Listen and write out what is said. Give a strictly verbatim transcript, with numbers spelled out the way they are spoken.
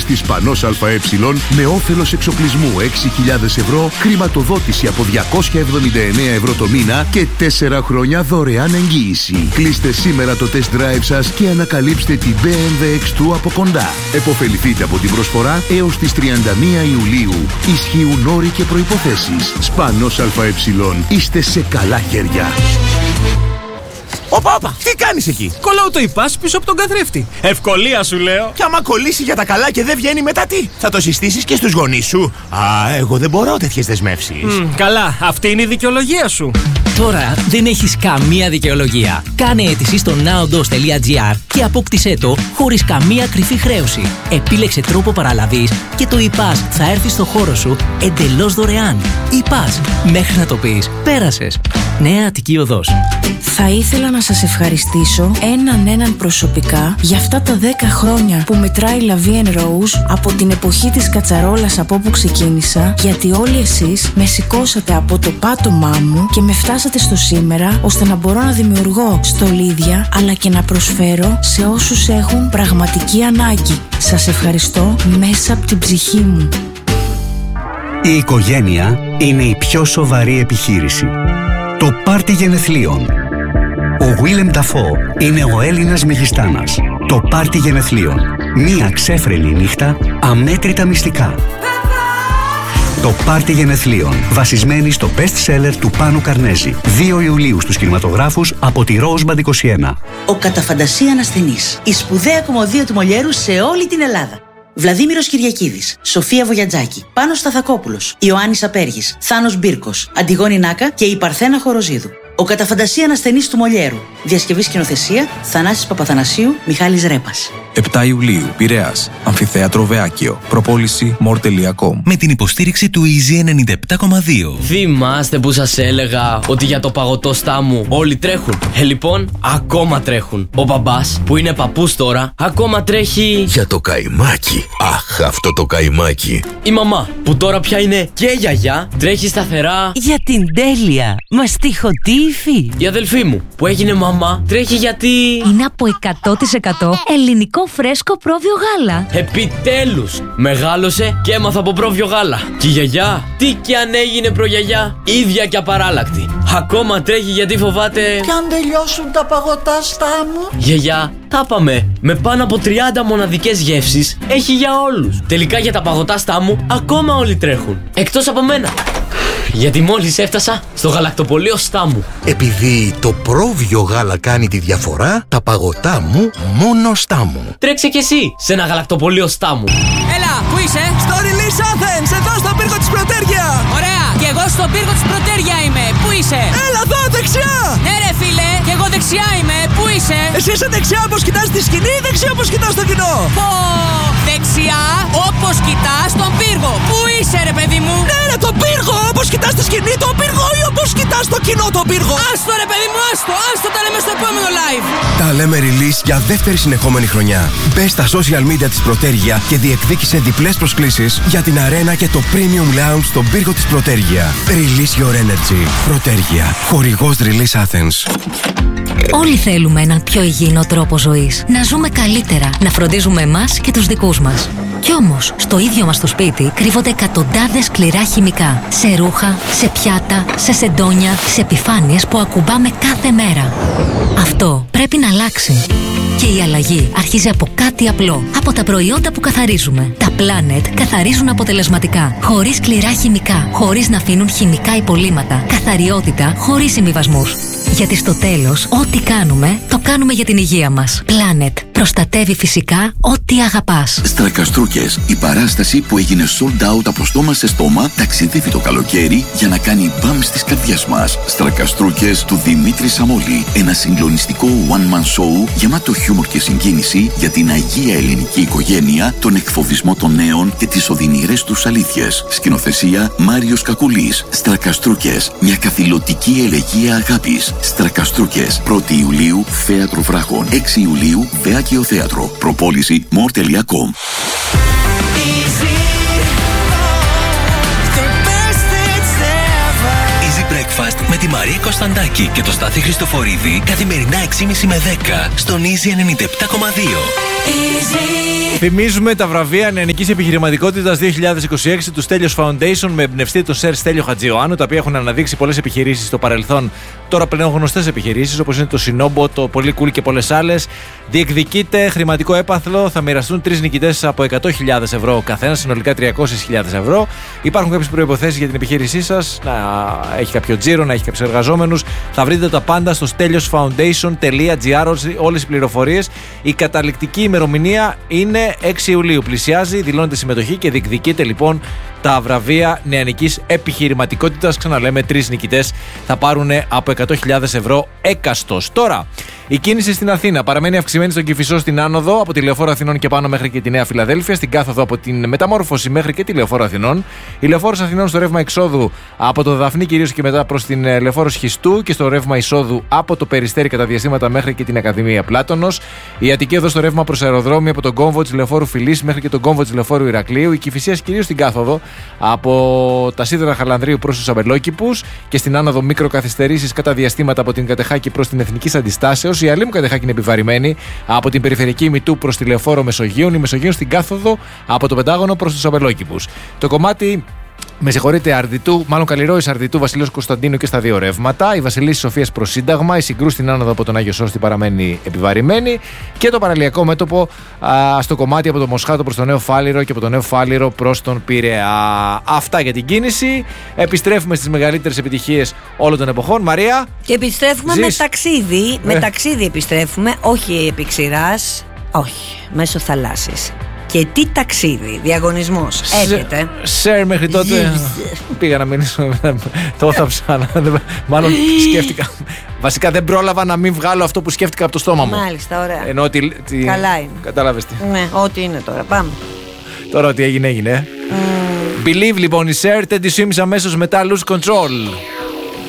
της Πανός ΑΕ με όφελος εξοπλισμού έξι χιλιάδες ευρώ, χρηματοδότηση από διακόσια εβδομήντα εννέα ευρώ το μήνα και τέσσερα χρόνια δωρεάν εγγύηση. Κλείστε σήμερα το test drive σας και ανακαλύψτε την μπι εμ ντάμπλιου εξ δύο από κοντά. Εποφεληθείτε από την προσφορά έως τις τριάντα μία Ιουλίου. Ισχύουν όροι και προϋποθέσεις. Σπανός ΑΕ. Είστε σε καλά χέρια. Όπα, όπα, τι κάνεις εκεί? Κολλάω το ΙΠΑΣ πίσω από τον καθρέφτη. Ευκολία σου λέω. Και άμα κολλήσει για τα καλά και δεν βγαίνει μετά τι? Θα το συστήσεις και στους γονείς σου? Α, εγώ δεν μπορώ τέτοιες δεσμεύσεις. Mm, καλά, αυτή είναι η δικαιολογία σου. Τώρα δεν έχεις καμία δικαιολογία. Κάνε αίτηση στο ναοντος τελεία τζι άρ και απόκτησέ το χωρίς καμία κρυφή χρέωση. Επίλεξε τρόπο παραλαβής και το ΙΠΑΣ θα έρθει στο χώρο σου εντελώς δωρεάν. ΙΠΑΣ, μέχρι να το πεις, πέρασες. Νέα Αττική Οδός. Θα ήθελα να σας ευχαριστήσω έναν έναν προσωπικά για αυτά τα δέκα χρόνια που μετράει La Vie en Rose από την εποχή της κατσαρόλας από όπου ξεκίνησα, γιατί όλοι εσείς με σηκώσατε από το πάτωμά μου και με φτάσατε στο σήμερα, ώστε να μπορώ να δημιουργώ στολίδια αλλά και να προσφέρω σε όσους έχουν πραγματική ανάγκη. Σας ευχαριστώ μέσα από την ψυχή μου. Η οικογένεια είναι η πιο σοβαρή επιχείρηση. Το πάρτι γενεθλίων. Ο Willem Dafoe είναι ο Έλληνας μεγιστάνας. Το πάρτι γενεθλίων. Μία ξέφρενη νύχτα, αμέτρητα μυστικά. Το πάρτι γενεθλίων, βασισμένη στο best seller του Πάνου Καρνέζη. δύο Ιουλίου στους κινηματογράφους από τη Rosebud είκοσι ένα. Ο κατά φαντασία ανασθενής. Η σπουδαία κομμωδία του Μολιέρου σε όλη την Ελλάδα. Βλαδίμηρος Κυριακίδης, Σοφία Βογιατζάκη, Πάνος Σταθακόπουλος, Ιωάννης Απέργης, Θάνος Μπίρκος, Αντιγόνη Νάκα και η Παρθένα Χοροζίδου. Ο κατά φαντασία ανασθενής του Μολιέρου. Διασκευή σκηνοθεσία Θανάσης Παπαθανασίου, Μιχάλης Ρέπας. επτά Ιουλίου, Πειραιάς, Αμφιθέατρο Βεάκιο. Προπόληση μορ τελεία κομ. Με την υποστήριξη του Easy ενενήντα επτά κόμμα δύο. Θυμάστε που σας έλεγα ότι για το παγωτό στάμου όλοι τρέχουν? Ε, λοιπόν, ακόμα τρέχουν. Ο μπαμπάς, που είναι παππούς τώρα, ακόμα τρέχει για το καϊμάκι. Αχ, αυτό το καϊμάκι. Η μαμά, που τώρα πια είναι και γιαγιά, τρέχει σταθερά για την τέλεια μαστιχοτήφη. Η αδελφή μου, που έγινε μαμά, τρέχει γιατί είναι από εκατό τοις εκατό ελληνικό φρέσκο πρόβιο γάλα. Επιτέλους! Μεγάλωσε και έμαθα από πρόβιο γάλα. Και η γιαγιά, τι κι αν έγινε προγιαγιά, ίδια και απαράλλακτη. Ακόμα τρέχει γιατί φοβάται κι αν τελειώσουν τα παγωτά στάμου. Γιαγιά, τα είπαμε, με πάνω από τριάντα μοναδικές γεύσεις έχει για όλους. Τελικά για τα παγωτά στάμου ακόμα όλοι τρέχουν. Εκτός από μένα. Γιατί μόλις έφτασα στο γαλακτοπωλείο Στάμου. Επειδή το πρόβιο γάλα κάνει τη διαφορά, τα παγωτά μου μόνο Στάμου. Τρέξε κι εσύ σε ένα γαλακτοπωλείο Στάμου. Έλα, πού είσαι? Στο Release Athens, εδώ στον πύργο της Πρωτέρια. Ωραία, και εγώ στον πύργο της Πρωτέρια είμαι. Πού είσαι? Έλα εδώ, δεξιά. Ναι ρε φίλε, και εγώ δεξιά είμαι. Πού είσαι? Εσύ είσαι δεξιά όπως κοιτάς τη σκηνή ή δεξιά όπως κοιτάς το κοινό? Πω, δεξιά όπως κοιτάς τον πύργο. Πού είσαι ρε παιδί μου? Ναι ρε, τον πύργο, όπως κοιτάς τη σκηνή τον πύργο ή όπως κοιτάς το κοινό τον πύργο? Άστο ρε παιδί μου, άστο, άστο, τα λέμε στο επόμενο live. Τα λέμε release για δεύτερη συνεχόμενη χρονιά. Μπες στα social media της Πρωτέρια και διεκδίκησε διπλές προσκλήσεις για την αρένα και το premium lounge στον πύργο της Πρωτέρια. Release your energy. Πρωτέρια, χορηγός Release Athens. Όλοι θέλουμε έναν πιο υγιεινό τρόπο ζωής. Να ζούμε καλύτερα, να φροντίζουμε εμάς και τους δικούς μας. Κι όμως, στο ίδιο μας το σπίτι κρύβονται εκατοντάδες σκληρά χημικά. Σε ρούχα, σε πιάτα, σε σεντόνια, σε επιφάνειες που ακουμπάμε κάθε μέρα. Αυτό πρέπει να αλλάξει. Και η αλλαγή αρχίζει από κάτι απλό. Από τα προϊόντα που καθαρίζουμε. Τα Planet καθαρίζουν αποτελεσματικά. Χωρίς σκληρά χημικά. Χωρίς να αφήνουν χημικά υπολείμματα. Καθαριότητα χωρίς συμβιβασμούς. Γιατί στο τέλος, ό,τι κάνουμε, το κάνουμε για την υγεία μας. Planet. Προστατεύει φυσικά ό,τι αγαπάς. Στρακαστρούκες. Η παράσταση που έγινε sold out από στόμα σε στόμα ταξιδεύει το καλοκαίρι για να κάνει μπαμ στις καρδιές μας. Στρακαστρούκες του Δημήτρη Σαμόλη. Ένα συγκλονιστικό one-man show γεμάτο χιούμορ και συγκίνηση για την αγία ελληνική οικογένεια, τον εκφοβισμό των νέων και τις οδυνηρές τους αλήθειες. Σκηνοθεσία Μάριος Κακουλής. Στρακαστρούκες. Μια καθηλωτική ελεγεία αγάπης. Στρακαστρούκες. πρώτη Ιουλίου Θέατρο Βράχων. έξι Ιουλίου Βεάκιο Θέατρο. Προπόληση μορ τελεία κομ. Easy Breakfast με τη Μαρία Κωνσταντάκη και το Στάθη Χριστοφορίδη καθημερινά έξι και μισή με δέκα στον Easy ενενήντα επτά κόμμα δύο. Θυμίζουμε τα βραβεία νεανικής επιχειρηματικότητας δύο χιλιάδες είκοσι έξι του Στέλιος Foundation με εμπνευστή τον Σερ Στέλιο Χατζιωάννου, τα οποία έχουν αναδείξει πολλές επιχειρήσεις στο παρελθόν, τώρα πλέον γνωστές επιχειρήσεις όπως είναι το Σινόμπο, το Πολύ Cool και πολλές άλλες. Διεκδικείται χρηματικό έπαθλο, θα μοιραστούν τρεις νικητές από εκατό χιλιάδες ευρώ ο καθένας, συνολικά τριακόσιες χιλιάδες ευρώ. Υπάρχουν κάποιες προϋποθέσεις για την επιχείρησή σας, να έχει κάποιο τζίρο, να έχει κάποιους εργαζόμενους. Θα βρείτε τα πάντα στο στέλιος φάουντέισον τελεία τζι άρ, όλες οι πληροφορίες. Η καταληκτική ημερομηνία είναι έξι Ιουλίου. Πλησιάζει, δηλώνετε συμμετοχή και διεκδικείτε λοιπόν τα βραβεία νεανικής επιχειρηματικότητας. Ξαναλέμε, τρεις νικητές θα πάρουν από εκατό χιλιάδες ευρώ έκαστος. Τώρα, η κίνηση στην Αθήνα παραμένει αυξημένη στον Κηφισό στην άνοδο από τη Λεωφόρο Αθηνών και πάνω μέχρι και τη Νέα Φιλαδέλφια, στην κάθοδο από την Μεταμόρφωση μέχρι και τη Λεωφόρο Αθηνών. Η Λεωφόρος Αθηνών στο ρεύμα εξόδου από το Δαφνί κυρίως και μετά προς την Λεωφόρο Σχιστού και στο ρεύμα εισόδου από το Περιστέρι κατά διαστήματα μέχρι και την Ακαδημία Πλάτωνος. Η Αττική εδώ στο ρεύμα προς αεροδρόμιο από τον κόμβο της Λεωφόρου Φιλής μέχρι και τον κόμβο της Λεωφόρου Ηρακλείου. Η Κηφισίας κυρίως στην κάθοδο από τα Σίδερα Χαλανδρίου προς τους Αμπελόκηπους και στην άνοδο μικροκαθυστερήσεις κατά διαστήματα από την Κατεχάκη προς την Εθνικής Αντιστάσεως. Η Αλήμου Κατεχάκη είναι επιβαρημένη από την περιφερειακή Μητού προς τη Λεωφόρο Μεσογείων. Η Μεσογείων στην κάθοδο από το Πεντάγωνο προς τους Αμπελόκηπους. Το κομμάτι, με συγχωρείτε, Αρδιτού, μάλλον Καλλιρόης Αρδιτού, Βασιλείος Κωνσταντίνου και στα δύο ρεύματα. Η Βασιλίσσης Σοφίας προς Σύνταγμα. Η Συγκρού στην άνοδο από τον Άγιο Σώστη παραμένει επιβαρημένη. Και το παραλιακό μέτωπο α, στο κομμάτι από το Μοσχάτο προς τον Νέο Φάληρο και από τον Νέο Φάληρο προς τον Πειραιά. Αυτά για την κίνηση. Επιστρέφουμε στις μεγαλύτερες επιτυχίες όλων των εποχών. Μαρία. Και επιστρέφουμε Ζεις. με ταξίδι. Με Ε. ταξίδι επιστρέφουμε, όχι επί ξηράς, όχι, μέσω θαλάσσης. Και τι ταξίδι, διαγωνισμός έρχεται. Σερ, μέχρι τότε πήγα να μιλήσω. Το έθαψα. Μάλλον σκέφτηκα. Βασικά δεν πρόλαβα να μην βγάλω αυτό που σκέφτηκα από το στόμα μου. Μάλιστα, ωραία. Ενώ ότι. Τι... Καλά είναι. Κατάλαβες τι. Ναι, ό,τι είναι τώρα. Πάμε. Τώρα ό,τι έγινε, έγινε. Mm. Believe λοιπόν η Σερ, Teddy Swims αμέσως μετά Lose Control.